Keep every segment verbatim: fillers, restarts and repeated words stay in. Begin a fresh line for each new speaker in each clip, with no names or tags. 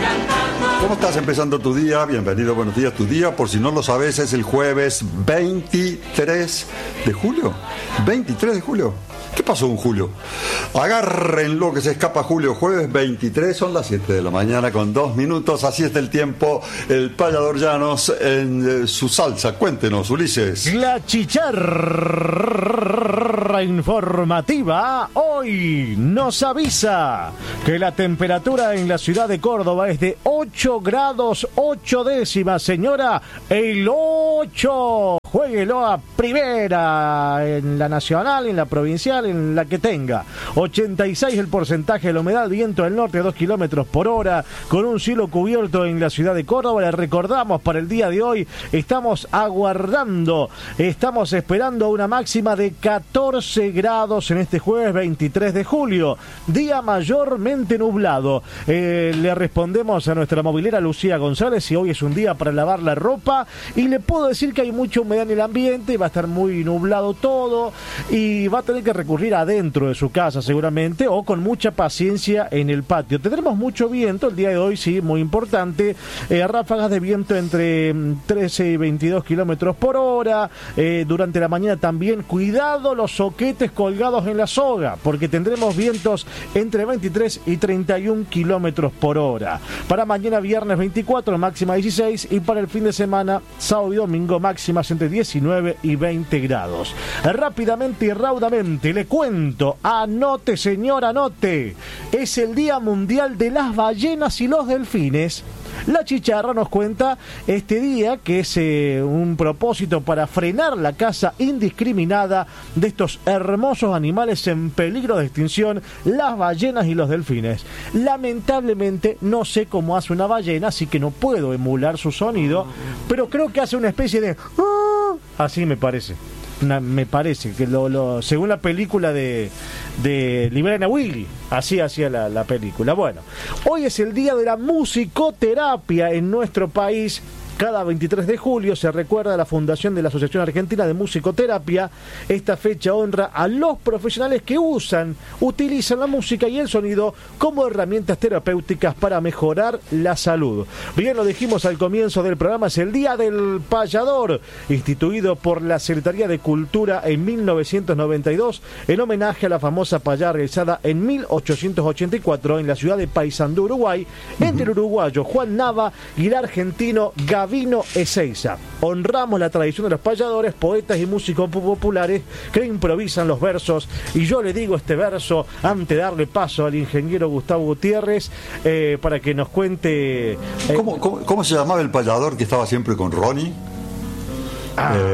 ¿Cómo estás empezando tu día? Bienvenido, buenos días, tu día. Por si no lo sabes, es el jueves veintitrés de julio. veintitrés de julio. ¿Qué pasó en julio? Agárrenlo que se escapa Julio. Jueves veintitrés, son las siete de la mañana con dos minutos. Así está el tiempo. El Payador Llanos en eh, su salsa. Cuéntenos, Ulises.
La chicharra informativa hoy nos avisa que la temperatura en la ciudad de Córdoba es de ocho grados ocho décimas. Señora, el ocho. Juéguelo a primera en la nacional, en la provincial, en la que tenga. ochenta y seis el porcentaje de la humedad, viento del norte a dos kilómetros por hora, con un cielo cubierto en la ciudad de Córdoba. Le recordamos, para el día de hoy estamos aguardando, estamos esperando una máxima de catorce grados en este jueves veintitrés de julio. Día mayormente nublado. Eh, le respondemos a nuestra movilera Lucía González si hoy es un día para lavar la ropa, y le puedo decir que hay mucha humedad en el ambiente, va a estar muy nublado todo y va a tener que recurrir adentro de su casa seguramente, o con mucha paciencia en el patio. Tendremos mucho viento el día de hoy, sí, muy importante, eh, ráfagas de viento entre trece y veintidós kilómetros por hora, eh, durante la mañana también. Cuidado los soquetes colgados en la soga, porque tendremos vientos entre veintitrés y treinta y un kilómetros por hora. Para mañana viernes veinticuatro, máxima dieciséis, y para el fin de semana, sábado y domingo, máximas entre diecinueve y veinte grados. Rápidamente y raudamente le cuento, anote señor, anote, es el Día Mundial de las Ballenas y los Delfines. La chicharra nos cuenta este día que es eh, un propósito para frenar la caza indiscriminada de estos hermosos animales en peligro de extinción, las ballenas y los delfines. Lamentablemente no sé cómo hace una ballena, así que no puedo emular su sonido, pero creo que hace una especie de... así me parece. Una, me parece que lo, lo según la película de, de Liberen a Willy, así hacía la, la película. Bueno, hoy es el día de la musicoterapia en nuestro país. Cada veintitrés de julio se recuerda la fundación de la Asociación Argentina de Musicoterapia. Esta fecha honra a los profesionales que usan, utilizan la música y el sonido como herramientas terapéuticas para mejorar la salud. Bien, lo dijimos al comienzo del programa, es el Día del Payador, instituido por la Secretaría de Cultura en mil novecientos noventa y dos, en homenaje a la famosa payada realizada en mil ochocientos ochenta y cuatro en la ciudad de Paysandú, Uruguay, uh-huh. entre el uruguayo Juan Nava y el argentino Gavino Ezeiza. Honramos la tradición de los payadores, poetas y músicos populares que improvisan los versos, y yo le digo este verso antes de darle paso al ingeniero Gustavo Gutiérrez eh, para que nos cuente... Eh,
¿Cómo, cómo, ¿Cómo se llamaba el payador que estaba siempre con Ronnie?
Ah, eh,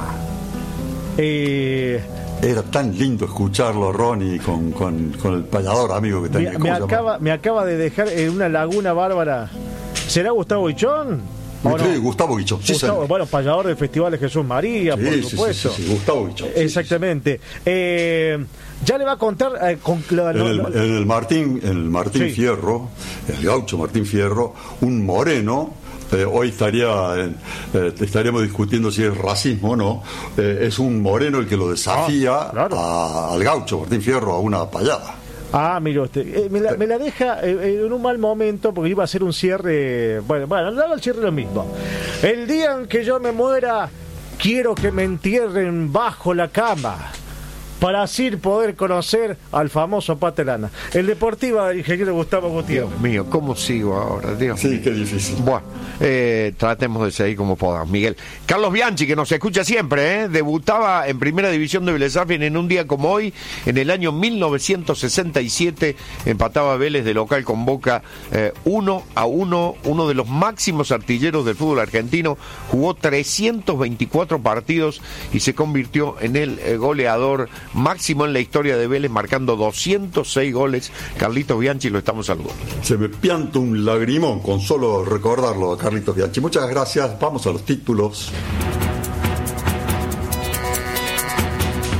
eh,
Era tan lindo escucharlo, Ronnie, con, con, con el payador amigo que tenía.
Me, me, acaba, me acaba de dejar en una laguna bárbara. ¿Será Gustavo Guichón?
Sí, no? Gustavo Guichón. Sí,
Gustavo, bueno, payador del Festival de Jesús María,
sí,
por
sí,
supuesto.
Sí, sí, sí, Gustavo Guichón.
Exactamente. Sí, sí. Eh, ya le va a contar... Eh, con, lo,
en, el, lo, en el Martín, en el Martín sí. Fierro, el gaucho Martín Fierro, un moreno... Eh, hoy estaría eh, estaríamos discutiendo si es racismo o no. Eh, es un moreno el que lo desafía ah, claro. a, al gaucho Martín Fierro a una payada.
Ah, mire usted, eh, me, la, me la deja eh, en un mal momento, porque iba a ser un cierre. Bueno, bueno, no hago el cierre lo mismo. El día en que yo me muera, quiero que me entierren bajo la cama, para así poder conocer al famoso Patelana. El Deportiva del ingeniero Gustavo Gutiérrez.
Dios mío, ¿cómo sigo ahora? Dios
sí,
mío.
Qué difícil.
Bueno, eh, tratemos de seguir como podamos. Miguel. Carlos Bianchi, que nos escucha siempre, ¿eh? Debutaba en Primera División de Vélez Sarsfield en un día como hoy, en el año mil novecientos sesenta y siete, empataba Vélez de local con Boca eh, uno a uno, uno de los máximos artilleros del fútbol argentino, jugó trescientos veinticuatro partidos y se convirtió en el eh, goleador máximo en la historia de Vélez, marcando doscientos seis goles. Carlitos Bianchi, lo estamos saludando.
Se me pianta un lagrimón con solo recordarlo a Carlitos Bianchi. Muchas gracias. Vamos a los títulos.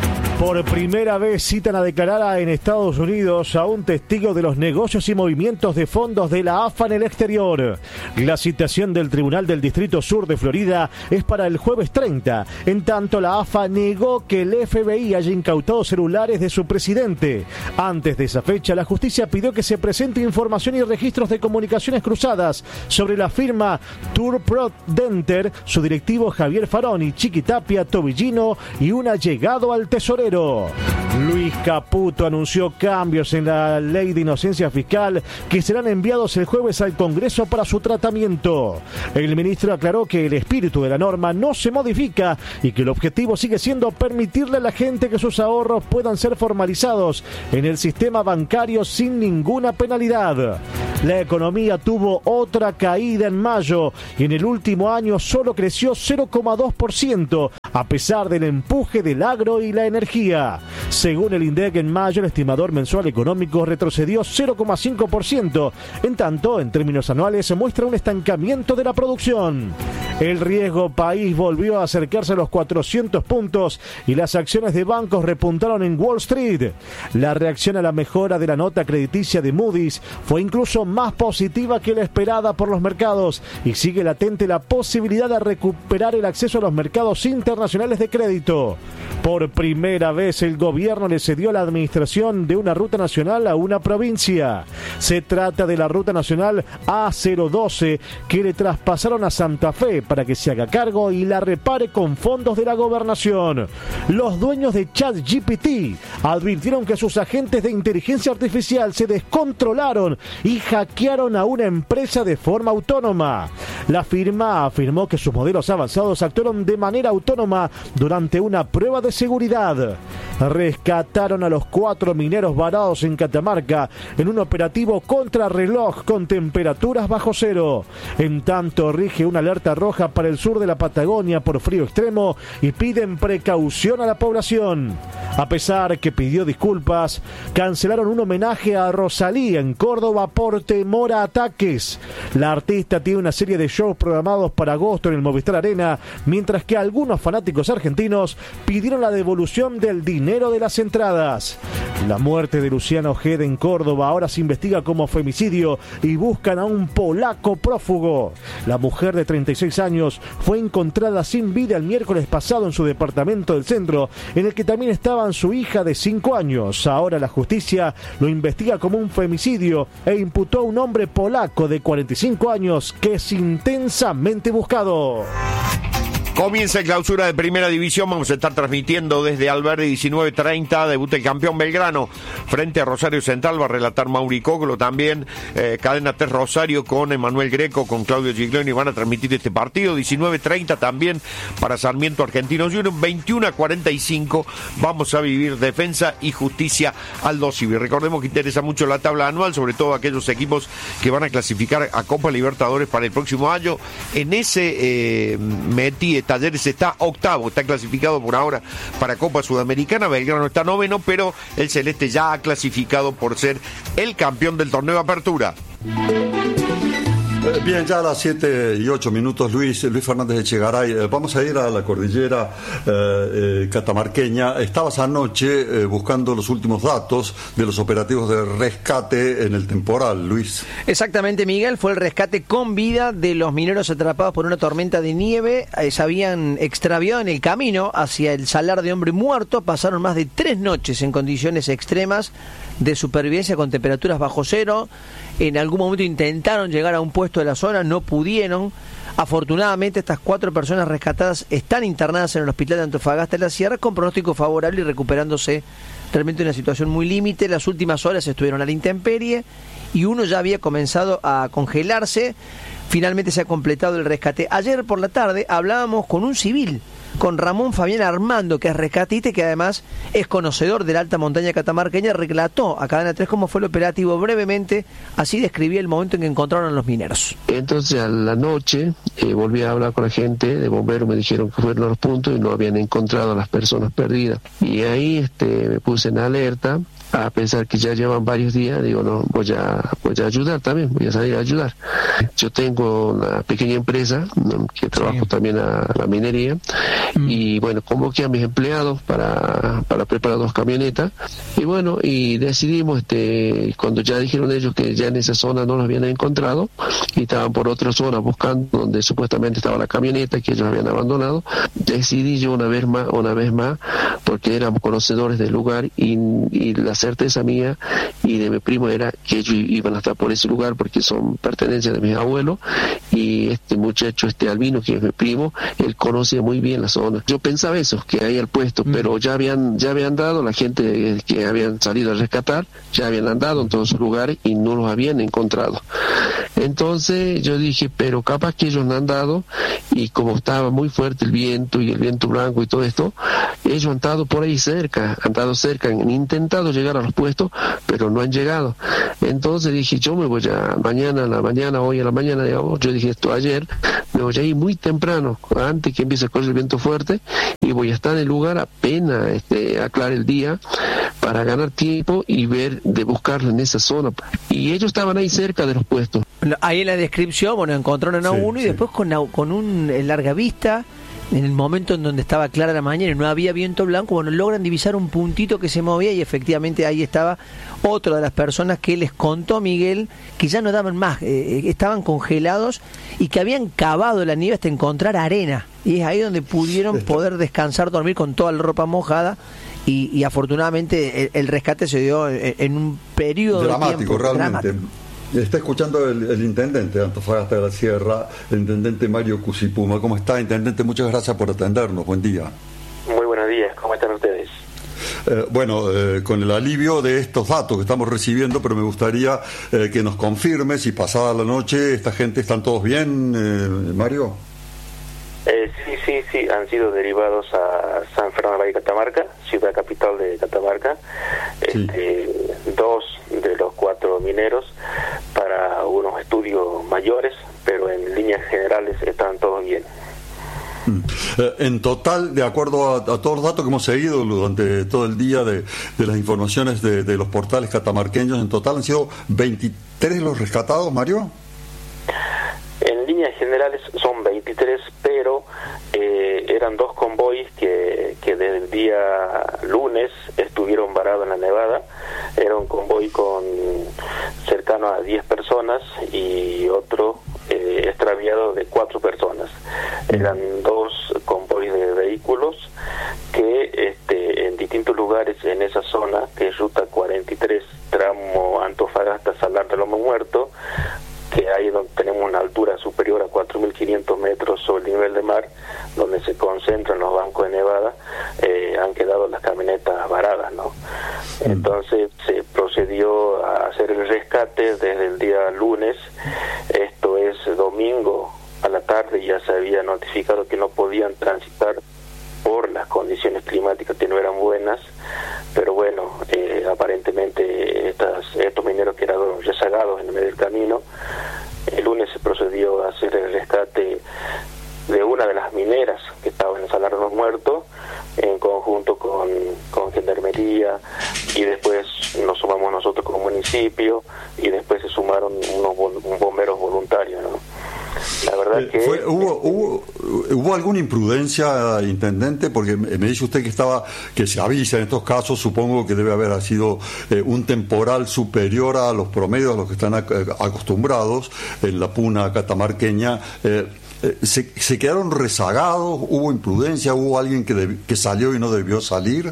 Por primera vez citan a declarar en Estados Unidos a un testigo de los negocios y movimientos de fondos de la A F A en el exterior. La citación del Tribunal del Distrito Sur de Florida es para el jueves treinta. En tanto, la A F A negó que el F B I haya incautado celulares de su presidente. Antes de esa fecha, la justicia pidió que se presente información y registros de comunicaciones cruzadas sobre la firma Tour Prodenter, su directivo Javier Faroni, Chiqui Tapia, Tobillino y un allegado al tesorero. Luis Caputo anunció cambios en la ley de inocencia fiscal que serán enviados el jueves al Congreso para su tratamiento. El ministro aclaró que el espíritu de la norma no se modifica y que el objetivo sigue siendo permitirle a la gente que sus ahorros puedan ser formalizados en el sistema bancario sin ninguna penalidad. La economía tuvo otra caída en mayo y en el último año solo creció cero coma dos por ciento a pesar del empuje del agro y la energía. Según el INDEC, en mayo el estimador mensual económico retrocedió cero coma cinco por ciento. En tanto, en términos anuales se muestra un estancamiento de la producción. El riesgo país volvió a acercarse a los cuatrocientos puntos y las acciones de bancos repuntaron en Wall Street. La reacción a la mejora de la nota crediticia de Moody's fue incluso más positiva que la esperada por los mercados y sigue latente la posibilidad de recuperar el acceso a los mercados internacionales de crédito. Por primera vez el gobierno le cedió la administración de una ruta nacional a una provincia. Se trata de la ruta nacional A cero doce que le traspasaron a Santa Fe para que se haga cargo y la repare con fondos de la gobernación. Los dueños de ChatGPT advirtieron que sus agentes de inteligencia artificial se descontrolaron y hackearon a una empresa de forma autónoma. La firma afirmó que sus modelos avanzados actuaron de manera autónoma durante una prueba de seguridad. Rescataron a los cuatro mineros varados en Catamarca en un operativo contrarreloj con temperaturas bajo cero. En tanto, rige una alerta roja para el sur de la Patagonia por frío extremo y piden precaución a la población. A pesar que pidió disculpas, cancelaron un homenaje a Rosalía en Córdoba por temor a ataques. La artista tiene una serie de shows programados para agosto en el Movistar Arena, mientras que algunos fanáticos argentinos pidieron la devolución del dinero de las entradas. La muerte de Luciano Ojeda en Córdoba ahora se investiga como femicidio y buscan a un polaco prófugo. La mujer de treinta y seis años fue encontrada sin vida el miércoles pasado en su departamento del centro, en el que también estaban su hija de cinco años. Ahora la justicia lo investiga como un femicidio e imputó a un hombre polaco de cuarenta y cinco años que es intensamente buscado.
Comienza el clausura de Primera División, vamos a estar transmitiendo desde Alberdi diecinueve treinta, debuta el campeón Belgrano frente a Rosario Central, va a relatar Mauri Coglo también, eh, Cadena T Rosario con Emanuel Greco, con Claudio Giglioni, van a transmitir este partido, diecinueve treinta también para Sarmiento Argentino Juniors, veintiuno a cuarenta y cinco vamos a vivir Defensa y Justicia Aldo Civi. Recordemos que interesa mucho la tabla anual, sobre todo aquellos equipos que van a clasificar a Copa Libertadores para el próximo año. En ese eh, metí Talleres está octavo, está clasificado por ahora para Copa Sudamericana, Belgrano está noveno, pero el Celeste ya ha clasificado por ser el campeón del torneo de apertura.
Bien, ya a las siete y ocho minutos, Luis, Luis Fernández Echegaray, eh, vamos a ir a la cordillera eh, eh, catamarqueña. Estabas anoche eh, buscando los últimos datos de los operativos de rescate en el temporal, Luis.
Exactamente, Miguel, fue el rescate con vida de los mineros atrapados por una tormenta de nieve. Eh, se habían extraviado en el camino hacia el Salar de Hombre Muerto, pasaron más de tres noches en condiciones extremas de supervivencia con temperaturas bajo cero. En algún momento intentaron llegar a un puesto de la zona, no pudieron. Afortunadamente estas cuatro personas rescatadas están internadas en el hospital de Antofagasta de la Sierra con pronóstico favorable y recuperándose realmente en una situación muy límite. Las últimas horas estuvieron a la intemperie y uno ya había comenzado a congelarse. Finalmente se ha completado el rescate. Ayer por la tarde hablábamos con un civil, con Ramón Fabián Armando, que es rescatista y que además es conocedor de la alta montaña catamarqueña. Relató a Cadena tres cómo fue el operativo brevemente, así describía el momento en que encontraron a los mineros.
Entonces a la noche eh, volví a hablar con la gente de bomberos, me dijeron que fueron los puntos y no habían encontrado a las personas perdidas. Y ahí este, me puse en alerta a pensar que ya llevan varios días, digo, no, voy a, voy a ayudar también, voy a salir a ayudar. Yo tengo una pequeña empresa, ¿no?, que trabajo sí. también a la minería, mm. y bueno, convoqué a mis empleados para, para preparar dos camionetas, y bueno, y decidimos, este, cuando ya dijeron ellos que ya en esa zona no los habían encontrado, y estaban por otra zona buscando donde supuestamente estaba la camioneta que ellos habían abandonado, decidí yo una vez más, una vez más, porque éramos conocedores del lugar, y, y la certeza mía y de mi primo era que ellos iban a estar por ese lugar porque son pertenencias de mis abuelos, y este muchacho, este Albino, que es mi primo, él conocía muy bien la zona. Yo pensaba eso, que ahí al puesto, mm. pero ya habían ya habían dado, la gente que habían salido a rescatar, ya habían andado en todos esos lugares y no los habían encontrado. Entonces yo dije, pero capaz que ellos no han dado, y como estaba muy fuerte el viento y el viento blanco y todo esto, ellos han estado por ahí cerca, han estado cerca, han intentado llegar a los puestos, pero no han llegado. Entonces dije, yo me voy a, mañana a la mañana, hoy a la mañana, digamos, yo dije esto ayer, me voy a ir muy temprano, antes que empiece a correr el viento fuerte, y voy a estar en el lugar apenas este, aclare el día, para ganar tiempo y ver, de buscarlo en esa zona. Y ellos estaban ahí cerca de los puestos.
Ahí en la descripción, bueno, encontraron a sí, uno y sí. después con, con un larga vista, en el momento en donde estaba clara la mañana y no había viento blanco, bueno, logran divisar un puntito que se movía, y efectivamente ahí estaba otra de las personas que les contó Miguel que ya no daban más, eh, estaban congelados y que habían cavado la nieve hasta encontrar arena, y es ahí donde pudieron poder descansar, dormir con toda la ropa mojada. Y, y afortunadamente el, el rescate se dio en, en un periodo
dramático,
de tiempo
realmente.
Dramático.
Está escuchando el, el intendente de Antofagasta de la Sierra, el intendente Mario Cusipuma. ¿Cómo está, intendente? Muchas gracias por atendernos. Buen día.
Muy buenos días. ¿Cómo están ustedes?
Eh, bueno, eh, con el alivio de estos datos que estamos recibiendo, pero me gustaría eh, que nos confirme si pasada la noche esta gente están todos bien, eh, Mario.
Eh, sí, sí, sí, han sido derivados a San Fernando de Catamarca, ciudad capital de Catamarca, sí. este, dos de los cuatro mineros para unos estudios mayores, pero en líneas generales están todos bien.
Eh, en total, de acuerdo a, a todos los datos que hemos seguido durante todo el día de, de las informaciones de, de los portales catamarqueños, en total han sido veintitrés los rescatados, Mario.
En líneas generales son veintitrés, pero eh, eran dos convoys que, que desde el día lunes estuvieron varados en la nevada. Era un convoy con cercano a diez personas y otro eh, extraviado de cuatro personas. Eran dos convoys de vehículos que este, en distintos lugares en esa zona, que es ruta cuarenta y tres, tramo Antofagasta, Salar de Lomo Muerto, que ahí donde tenemos una altura superior a cuatro mil quinientos metros sobre el nivel de mar, donde se concentran los bancos de nevada, eh, han quedado las camionetas varadas, ¿no? Entonces se procedió a hacer el rescate desde el día lunes. Esto es domingo a la tarde, ya se había notificado que no podían transitar por las condiciones climáticas que no eran buenas, pero bueno, eh, aparentemente estas, estos mineros quedaron rezagados en el medio del camino. El lunes se procedió a hacer el rescate de una de las mineras que estaba en el Salar de los Muertos, en conjunto con, con Gendarmería, y después nos sumamos nosotros como municipio, y después se sumaron unos bomberos voluntarios, ¿no? La verdad que
Fue, ¿hubo, hubo, ¿Hubo alguna imprudencia, intendente? Porque me dice usted que estaba que se avisa en estos casos, supongo que debe haber sido eh, un temporal superior a los promedios a los que están acostumbrados en la puna catamarqueña. Eh, eh, se, ¿Se quedaron rezagados? ¿Hubo imprudencia? ¿Hubo alguien que, deb- que salió y no debió salir?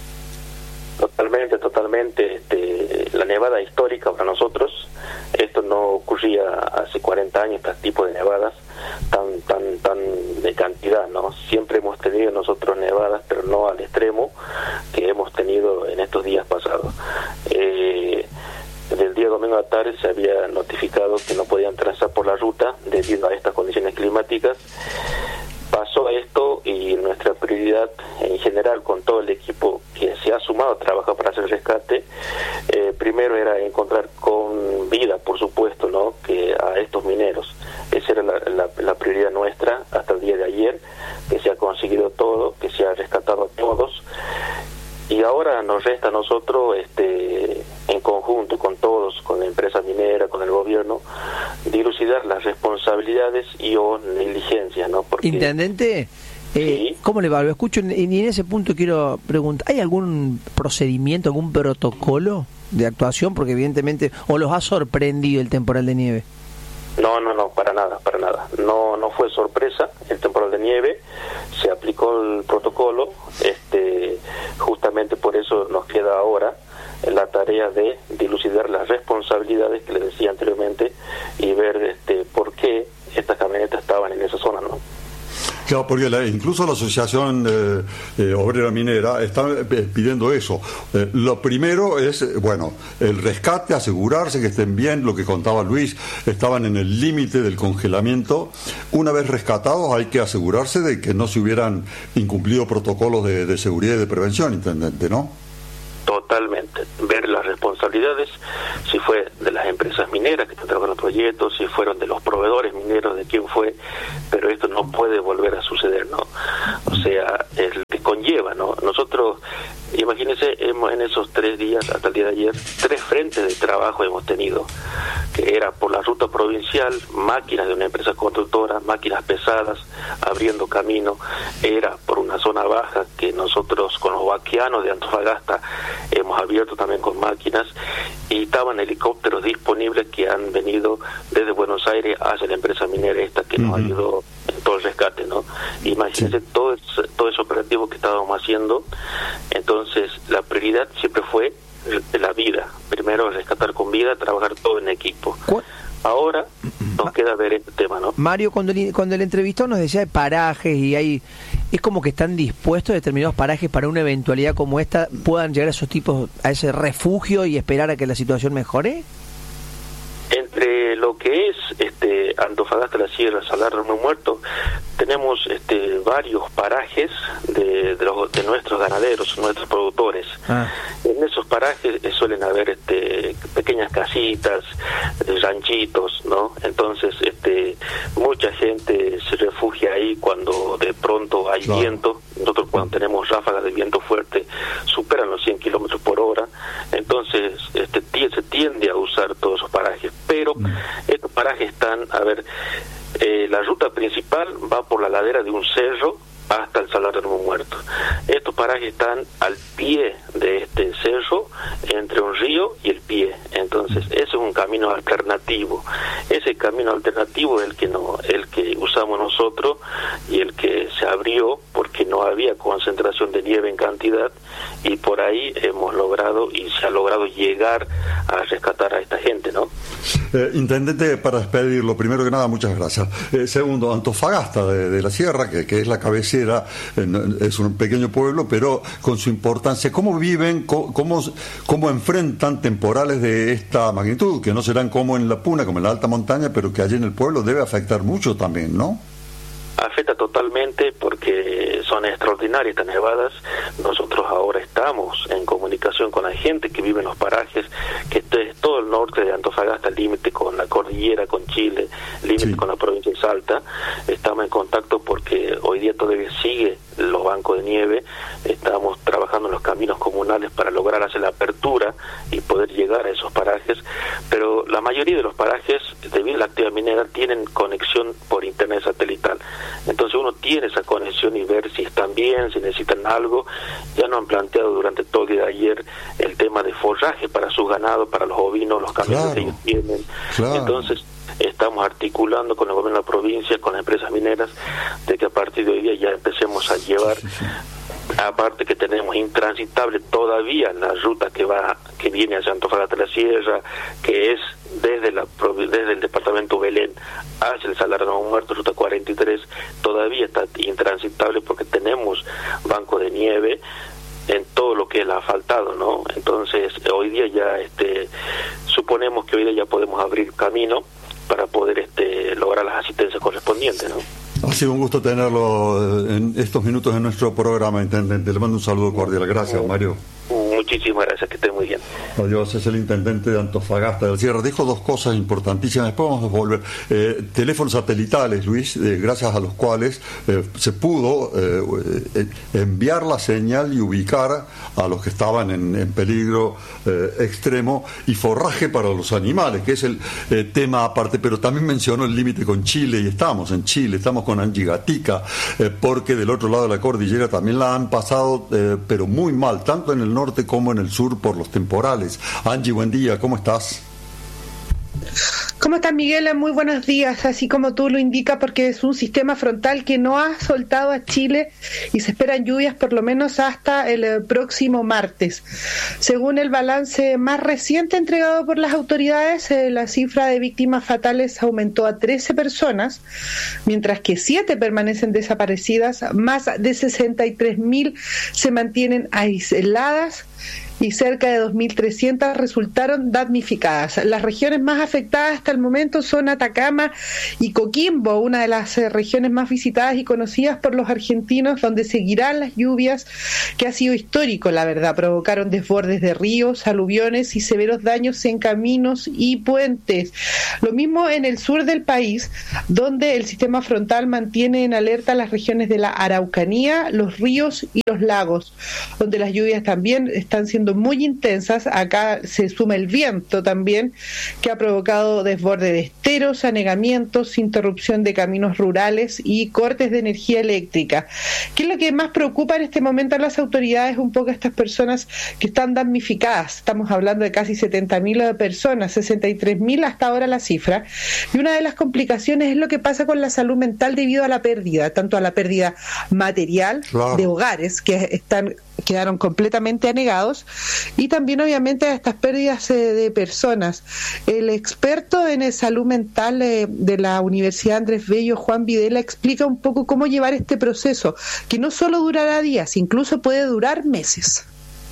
Totalmente, totalmente. Este, la nevada histórica para nosotros, esto no ocurría hace cuarenta años, este tipo de nevadas tan tan tan de cantidad, ¿no? Siempre hemos tenido nosotros nevadas, pero no al extremo que hemos tenido en estos días pasados. Eh, del día domingo a la tarde se había notificado que no podían trazar por la ruta debido a estas condiciones climáticas. Pasó esto, y nuestra prioridad en general con todo el equipo que se ha sumado a trabajar para hacer el rescate, eh, primero era encontrar con vida, por supuesto, ¿no?, que a estos mineros. Esa era la, la, la prioridad nuestra hasta el día de ayer, que se ha conseguido todo, que se ha rescatado a todos. Y ahora nos resta a nosotros este, dilucidar las responsabilidades y o negligencia, ¿no? Porque,
Intendente, eh,
sí.
¿cómo le va? Lo escucho y en ese punto quiero preguntar, ¿hay algún procedimiento, algún protocolo de actuación? Porque evidentemente, ¿o los ha sorprendido el temporal de nieve?
No, no, no, para nada, para nada. No, no fue sorpresa el temporal de nieve, se aplicó el protocolo, este, justamente por eso nos queda ahora la tarea de dilucidar las responsabilidades que les decía anteriormente y ver este, por qué estas camionetas estaban en esa zona, ¿no?
Claro, porque la, incluso la Asociación eh, eh, Obrera Minera está eh, pidiendo eso. Eh, lo primero es, eh, bueno, el rescate, asegurarse que estén bien, lo que contaba Luis, estaban en el límite del congelamiento. Una vez rescatados hay que asegurarse de que no se hubieran incumplido protocolos de, de seguridad y de prevención, intendente, ¿no?
Totalmente, ver las responsabilidades, si fue de las empresas mineras que entraron en el proyecto, si fueron de los proveedores mineros, de quién fue, pero esto no puede volver a suceder, ¿no? O sea, es lo que conlleva, ¿no? Nosotros, imagínense, hemos en esos tres días, hasta el día de ayer, tres frentes de trabajo hemos tenido, que era por la ruta provincial, máquinas de una empresa constructora, máquinas pesadas, abriendo camino, era por una zona baja que nosotros con los vaquianos de Antofagasta hemos abierto también con máquinas, y estaban helicópteros disponibles que han venido desde Buenos Aires hacia la empresa minera esta que uh-huh. nos ayudó en todo el rescate, ¿no? Imagínense sí. todo, ese, todo ese operativo que estábamos haciendo. Entonces la prioridad siempre fue la vida, primero rescatar con vida, trabajar todo en equipo. ¿Cuál? Ahora nos queda ver este tema, ¿no?
Mario, cuando el, cuando el entrevistado nos decía de parajes y hay, es como que están dispuestos determinados parajes para una eventualidad como esta, puedan llegar a esos tipos, a ese refugio y esperar a que la situación mejore.
Entre lo que es este Antofagasta, la Sierra, Salar, Horno Muerto, tenemos este varios parajes de, de, los, de nuestros ganaderos, nuestros productores. Ah. En esos parajes eh, suelen haber este pequeñas casitas, eh, ranchitos, ¿no? Entonces, este mucha gente se refugia ahí cuando de pronto hay claro. viento. Nosotros cuando tenemos ráfagas de viento fuerte superan los cien kilómetros por hora, entonces este se tiende a usar todos esos parajes, pero mm. estos parajes están, a ver, eh, la ruta principal va por la ladera de un cerro hasta el Salar de Horno Muerto. Estos parajes están al pie de este cerro, entre un río y el pie. Entonces, ese es un camino alternativo. Ese camino alternativo es el que no, el que usamos nosotros y el que se abrió porque no había concentración de nieve en cantidad, y por ahí hemos logrado y se ha logrado llegar a rescatar a esta gente, ¿no?
Eh, intendente, para despedirlo, primero que nada, muchas gracias. Eh, segundo, Antofagasta de, de la Sierra, que, que es la cabecera, eh, es un pequeño pueblo, pero con su importancia. ¿Cómo viven, cómo, cómo, cómo enfrentan temporales de esta magnitud, que no serán como en la Puna, como en la alta montaña, pero que allí en el pueblo debe afectar mucho también, ¿no?
Afecta totalmente porque son extraordinarias estas nevadas. Nosotros ahora estamos en comunicación con la gente que vive en los parajes, que es todo el norte de Antofagasta, límite con la cordillera, con Chile, límite sí. con la provincia de Salta. Estamos en contacto porque hoy día todavía sigue los bancos de nieve. Estamos trabajando en los caminos comunales para lograr hacer la apertura y poder llegar a esos parajes, pero la mayoría de los parajes, debido a la actividad minera, tienen conexión por internet satelital. Entonces uno tiene esa conexión y ver si están bien, si necesitan algo. Ya nos han planteado durante todo el día de ayer el tema de forraje para sus ganados, para los ovinos, los camiones claro. que ellos tienen. Claro. Entonces estamos articulando con el gobierno de la provincia, con las empresas mineras, de que a partir de hoy día ya empecemos a llevar, sí, sí. aparte que tenemos intransitable todavía la ruta que va, que viene hacia Antofagasta de la Sierra, que es desde la desde el departamento Belén hacia el Salar de Horno Muerto, ruta cuarenta y tres, todavía está intransitable porque tenemos banco de nieve en todo lo que es el asfaltado, ¿no? Entonces hoy día ya este suponemos que hoy día ya podemos abrir camino para poder este lograr las asistencias correspondientes, ¿no?
Ha sido un gusto tenerlo en estos minutos en nuestro programa, intendente. Le mando un saludo cordial. Gracias, Mario.
Muchas Muchísimas gracias, que estén muy bien.
Adiós, es el intendente de Antofagasta del Sierra. Dijo dos cosas importantísimas, después vamos a volver. Eh, teléfonos satelitales, Luis, eh, gracias a los cuales eh, se pudo eh, eh, enviar la señal y ubicar a los que estaban en, en peligro eh, extremo, y forraje para los animales, que es el eh, tema aparte, pero también mencionó el límite con Chile, y estamos en Chile, estamos con Angie Gatica, eh, porque del otro lado de la cordillera también la han pasado, eh, pero muy mal, tanto en el norte como en el sur por los temporales. Angie, buen día, ¿cómo estás?
¿Cómo estás, Miguel? Muy buenos días. Así como tú lo indicas, porque es un sistema frontal que no ha soltado a Chile y se esperan lluvias por lo menos hasta el próximo martes. Según el balance más reciente entregado por las autoridades, eh, la cifra de víctimas fatales aumentó a trece personas, mientras que siete permanecen desaparecidas, más de sesenta y tres mil se mantienen aisladas y cerca de dos mil trescientas resultaron damnificadas. Las regiones más afectadas hasta el momento son Atacama y Coquimbo, una de las eh, regiones más visitadas y conocidas por los argentinos, donde seguirán las lluvias, que ha sido histórico, la verdad. Provocaron desbordes de ríos, aluviones y severos daños en caminos y puentes. Lo mismo en el sur del país, donde el sistema frontal mantiene en alerta las regiones de la Araucanía, los ríos y los lagos, donde las lluvias también están siendo muy intensas. Acá se suma el viento también, que ha provocado desborde de esteros, anegamientos, interrupción de caminos rurales y cortes de energía eléctrica. ¿Qué es lo que más preocupa en este momento a las autoridades? Un poco a estas personas que están damnificadas. Estamos hablando de casi setenta mil personas, sesenta y tres mil hasta ahora la cifra. Y una de las complicaciones es lo que pasa con la salud mental debido a la pérdida, tanto a la pérdida material, claro, de hogares que están quedaron completamente anegados, y también obviamente a estas pérdidas eh, de personas. El experto en eh, salud mental eh, de la Universidad Andrés Bello, Juan Videla, explica un poco cómo llevar este proceso, que no solo durará días, incluso puede durar meses.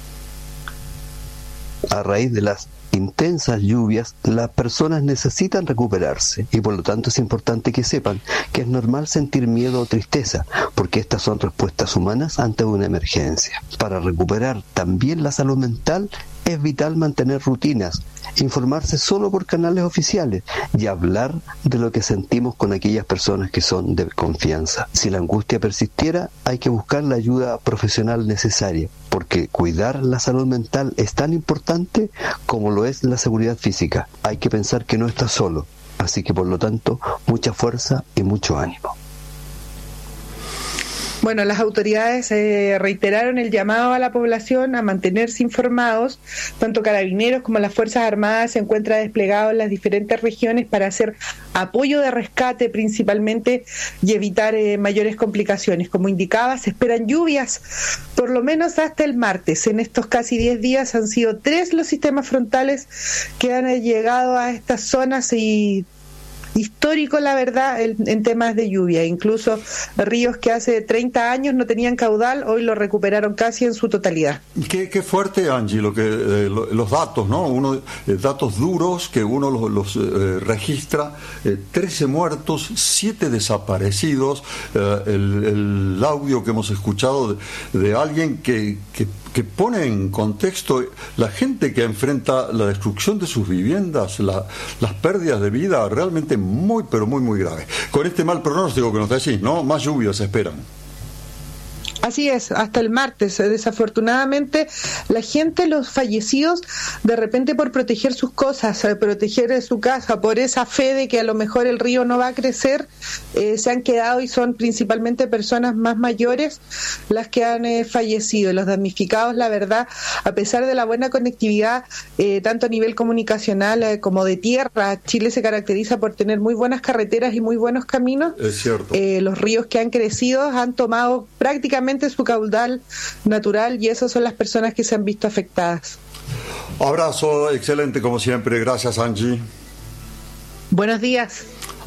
A raíz de las intensas lluvias, las personas necesitan recuperarse, y por lo tanto es importante que sepan que es normal sentir miedo o tristeza, porque estas son respuestas humanas ante una emergencia. Para recuperar también la salud mental es vital mantener rutinas, informarse solo por canales oficiales y hablar de lo que sentimos con aquellas personas que son de confianza. Si la angustia persistiera, hay que buscar la ayuda profesional necesaria, porque cuidar la salud mental es tan importante como lo es la seguridad física. Hay que pensar que no está solo, así que por lo tanto, mucha fuerza y mucho ánimo.
Bueno, las autoridades eh, reiteraron el llamado a la población a mantenerse informados. Tanto Carabineros como las Fuerzas Armadas se encuentran desplegados en las diferentes regiones para hacer apoyo de rescate principalmente y evitar eh, mayores complicaciones. Como indicaba, se esperan lluvias por lo menos hasta el martes. En estos casi diez días han sido tres los sistemas frontales que han eh, llegado a estas zonas, y histórico, la verdad, en, en temas de lluvia. Incluso ríos que hace treinta años no tenían caudal, hoy lo recuperaron casi en su totalidad.
Qué, qué fuerte, Angie, lo que, eh, lo, los datos, ¿no? Uno, eh, datos duros que uno los, los eh, registra, eh, trece muertos, siete desaparecidos, eh, el, el audio que hemos escuchado de, de alguien que, que, que pone en contexto la gente que enfrenta la destrucción de sus viviendas, la, las pérdidas de vida, realmente muy, pero muy, muy grave. Con este mal pronóstico que nos decís, ¿no? Más lluvias se esperan.
Así es, hasta el martes. Desafortunadamente, la gente, los fallecidos, de repente por proteger sus cosas, proteger su casa, por esa fe de que a lo mejor el río no va a crecer, eh, se han quedado, y son principalmente personas más mayores las que han eh, fallecido. Los damnificados, la verdad, a pesar de la buena conectividad, eh, tanto a nivel comunicacional eh, como de tierra, Chile se caracteriza por tener muy buenas carreteras y muy buenos caminos.
Es cierto.
Eh, los ríos que han crecido han tomado prácticamente su caudal natural, y esas son las personas que se han visto afectadas.
Abrazo, excelente como siempre, gracias, Angie.
Buenos días.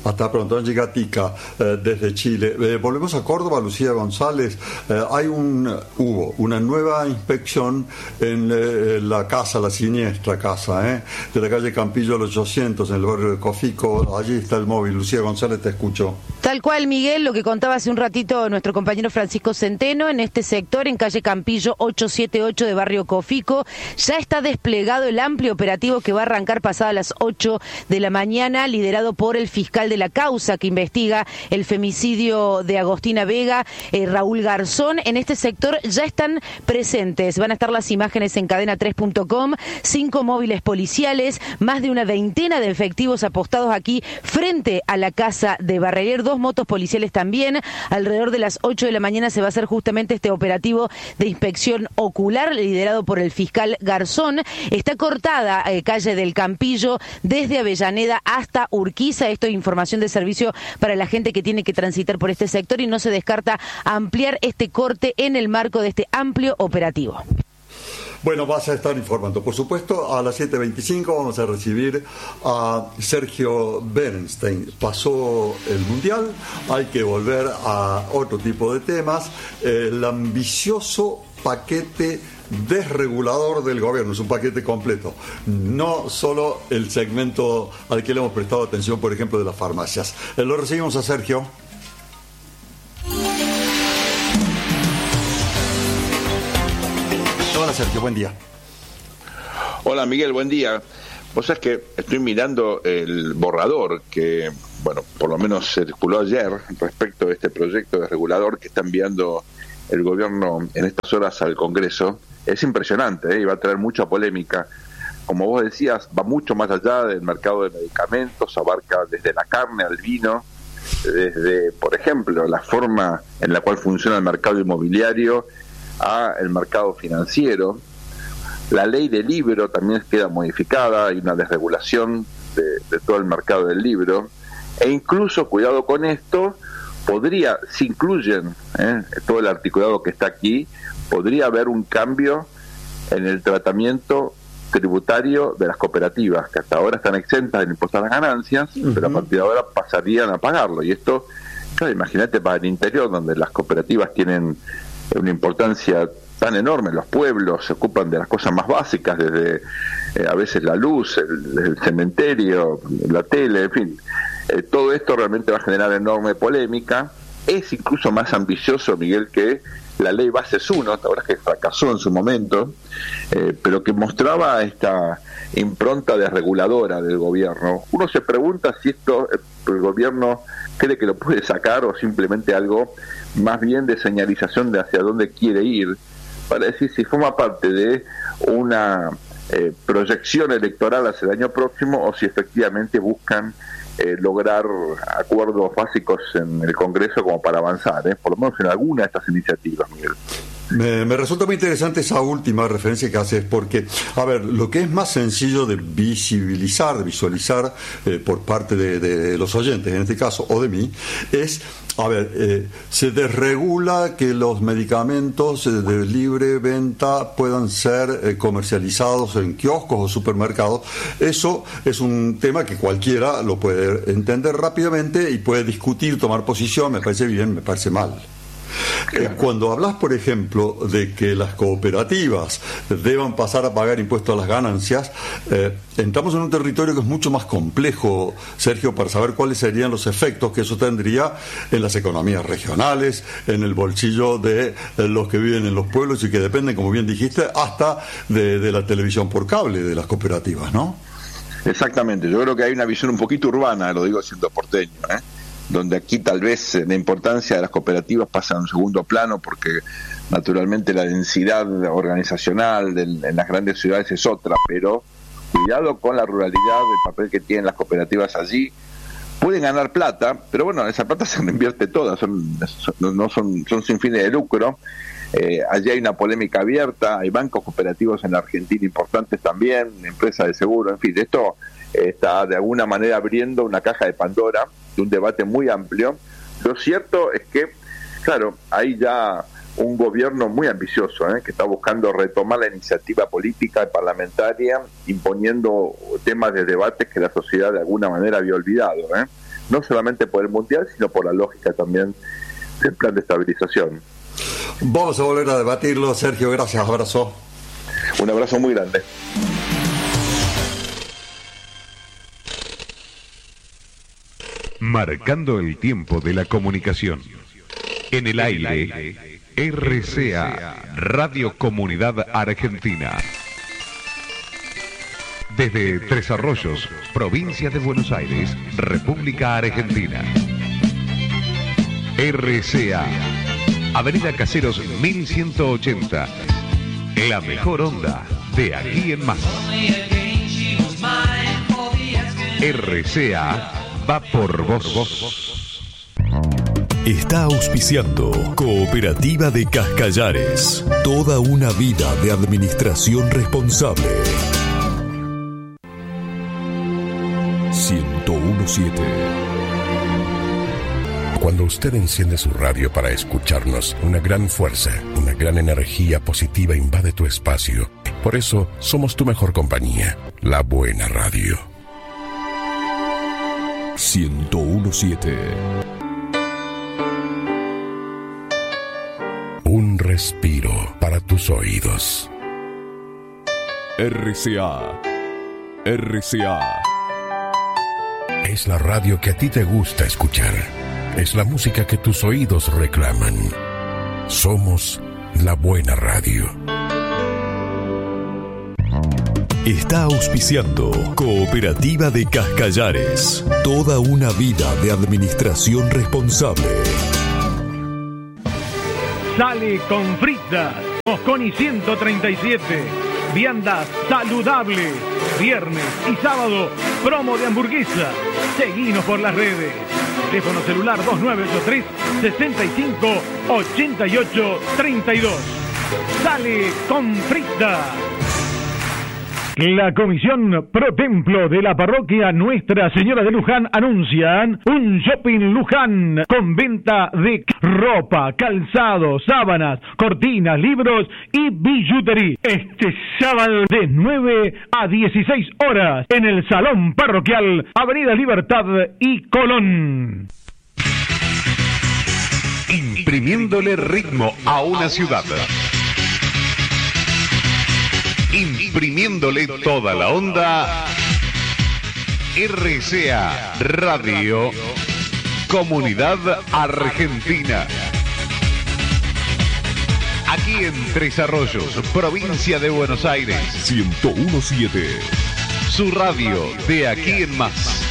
Hasta pronto. Angie Gatica, eh, desde Chile. Eh, volvemos a Córdoba, Lucía González. Eh, hay un, hubo una nueva inspección en eh, la casa, la siniestra casa, eh, de la calle Campillo al ochocientos, en el barrio de Cofico. Allí está el móvil. Lucía González, te escucho.
Tal cual, Miguel, lo que contaba hace un ratito nuestro compañero Francisco Centeno, en este sector, en calle Campillo ochocientos setenta y ocho de barrio Cofico, ya está desplegado el amplio operativo que va a arrancar pasadas las ocho de la mañana, liderado por el fiscal de la causa que investiga el femicidio de Agostina Vega, eh, Raúl Garzón. En este sector ya están presentes, van a estar las imágenes en cadena tres punto com, cinco móviles policiales, más de una veintena de efectivos apostados aquí frente a la casa de Barreguer, dos motos policiales también. Alrededor de las ocho de la mañana se va a hacer justamente este operativo de inspección ocular liderado por el fiscal Garzón. Está cortada eh, calle del Campillo desde Avellaneda hasta Urquiza. Esto es información de servicio para la gente que tiene que transitar por este sector y no se descarta ampliar este corte en el marco de este amplio operativo.
Bueno, vas a estar informando. Por supuesto, a las siete veinticinco vamos a recibir a Sergio Bernstein. Pasó el Mundial, hay que volver a otro tipo de temas. El ambicioso paquete desregulador del gobierno, es un paquete completo, no solo el segmento al que le hemos prestado atención, por ejemplo, de las farmacias. Eh, lo recibimos a Sergio. Hola Sergio, buen día.
Hola Miguel, buen día. Vos sabés que estoy mirando el borrador que, bueno, por lo menos circuló ayer respecto a este proyecto de regulador que está enviando el gobierno en estas horas al Congreso. Es impresionante, ¿eh? Y va a traer mucha polémica. Como vos decías, va mucho más allá del mercado de medicamentos, abarca desde la carne al vino, desde, por ejemplo, la forma en la cual funciona el mercado inmobiliario a el mercado financiero. La ley del libro también queda modificada, hay una desregulación de, de todo el mercado del libro, e incluso, cuidado con esto, podría, si incluyen eh, todo el articulado que está aquí, podría haber un cambio en el tratamiento tributario de las cooperativas, que hasta ahora están exentas del impuesto a las ganancias, uh-huh. pero a partir de ahora pasarían a pagarlo. Y esto, claro, imagínate para el interior, donde las cooperativas tienen una importancia tan enorme, los pueblos se ocupan de las cosas más básicas, desde eh, a veces la luz, el, el cementerio, la tele, en fin. Eh, todo esto realmente va a generar enorme polémica. Es incluso más ambicioso, Miguel, que la ley Bases uno, la verdad es que fracasó en su momento, eh, pero que mostraba esta impronta desreguladora del gobierno. Uno se pregunta si esto eh, el gobierno cree que lo puede sacar o simplemente algo más bien de señalización de hacia dónde quiere ir, para decir si forma parte de una eh, proyección electoral hacia el año próximo o si efectivamente buscan eh, lograr acuerdos básicos en el Congreso como para avanzar, ¿eh? por lo menos en alguna de estas iniciativas, Miguel.
Me, me resulta muy interesante esa última referencia que haces, porque, a ver, lo que es más sencillo de visibilizar, de visualizar eh, por parte de, de los oyentes, en este caso, o de mí, es, a ver, eh, se desregula que los medicamentos eh, de libre venta puedan ser eh, comercializados en kioscos o supermercados. Eso es un tema que cualquiera lo puede entender rápidamente y puede discutir, tomar posición, me parece bien, me parece mal. Eh, cuando hablas, por ejemplo, de que las cooperativas deban pasar a pagar impuestos a las ganancias, eh, entramos en un territorio que es mucho más complejo, Sergio, para saber cuáles serían los efectos que eso tendría en las economías regionales, en el bolsillo de eh, los que viven en los pueblos y que dependen, como bien dijiste, hasta de, de la televisión por cable de las cooperativas, ¿no?
Exactamente, yo creo que hay una visión un poquito urbana, lo digo siendo porteño, ¿eh? donde aquí tal vez la importancia de las cooperativas pasa a un segundo plano porque naturalmente la densidad organizacional de, en las grandes ciudades es otra, pero cuidado con la ruralidad, el papel que tienen las cooperativas allí. Pueden ganar plata, pero bueno, esa plata se reinvierte toda, son, son, no son, son sin fines de lucro. Eh, allí hay una polémica abierta, hay bancos cooperativos en la Argentina importantes también, empresas de seguro, en fin, esto eh, está de alguna manera abriendo una caja de Pandora de un debate muy amplio. Lo cierto es que, claro, hay ya un gobierno muy ambicioso, ¿eh? que está buscando retomar la iniciativa política y parlamentaria, imponiendo temas de debate que la sociedad de alguna manera había olvidado, ¿eh? no solamente por el Mundial, sino por la lógica también del plan de estabilización.
Vamos a volver a debatirlo, Sergio, gracias, abrazo.
Un abrazo muy grande.
Marcando el tiempo de la comunicación. En el aire, R C A, Radio Comunidad Argentina. Desde Tres Arroyos, provincia de Buenos Aires, República Argentina. R C A, Avenida Caseros mil ciento ochenta. La mejor onda de aquí en más. R C A va por vos.
Está auspiciando Cooperativa de Cascallares. Toda una vida de administración responsable. ciento uno punto siete.
Cuando usted enciende su radio para escucharnos, una gran fuerza, una gran energía positiva invade tu espacio. Por eso, somos tu mejor compañía, la buena radio.
ciento uno punto siete.
Un respiro para tus oídos.
R C A. R C A.
Es la radio que a ti te gusta escuchar. Es la música que tus oídos reclaman. Somos la buena radio.
Está auspiciando Cooperativa de Cascallares. Toda una vida de administración responsable.
Sale con fritas. Mosconi ciento treinta y siete. Viandas saludables. Viernes y sábado, promo de hamburguesa. Seguinos por las redes. Teléfono celular dos nueve ocho tres, seis cinco, ocho ocho tres dos. Sale con frita. La Comisión Pro Templo de la Parroquia Nuestra Señora de Luján anuncian un shopping Luján con venta de ropa, calzado, sábanas, cortinas, libros y billutería. Este sábado de nueve a dieciséis horas en el Salón Parroquial, Avenida Libertad y Colón.
Imprimiéndole ritmo a una ciudad. Imprimiéndole toda la onda. R C A Radio Comunidad Argentina. Aquí en Tres Arroyos, provincia de Buenos Aires.
ciento uno punto siete.
Su radio de aquí en más.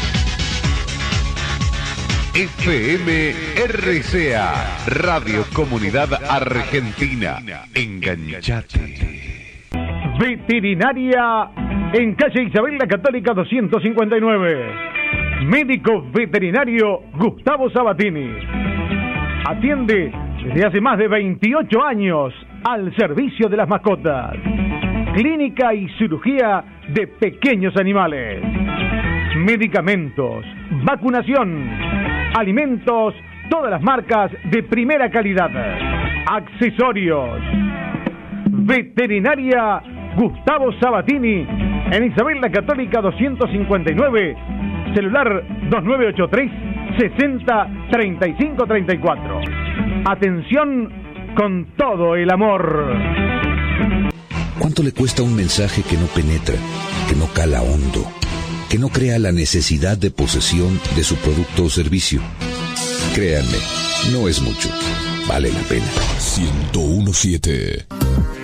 F M R C A Radio Comunidad Argentina. Enganchate.
Veterinaria en calle Isabel la Católica doscientos cincuenta y nueve. Médico veterinario Gustavo Sabatini. Atiende desde hace más de veintiocho años al servicio de las mascotas. Clínica y cirugía de pequeños animales. Medicamentos, vacunación, alimentos, todas las marcas de primera calidad. Accesorios. Veterinaria Gustavo Sabatini en Isabel la Católica doscientos cincuenta y nueve, celular dos nueve ocho tres, sesenta, treinta y cinco, treinta y cuatro. Atención con todo el amor.
¿Cuánto le cuesta un mensaje que no penetra, que no cala hondo, que no crea la necesidad de posesión de su producto o servicio? Créanme, no es mucho. Vale la pena.
ciento uno punto siete.